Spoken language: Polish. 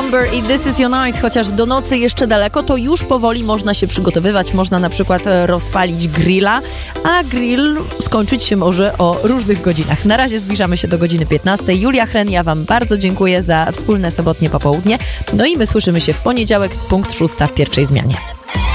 Number i This Is Your Night. Chociaż do nocy jeszcze daleko, to już powoli można się przygotowywać. Można na przykład rozpalić grilla, a grill skończyć się może o różnych godzinach. Na razie zbliżamy się do godziny 15. Julia Hren, ja Wam bardzo dziękuję za wspólne sobotnie popołudnie. No i my słyszymy się w poniedziałek, punkt 6 w pierwszej zmianie.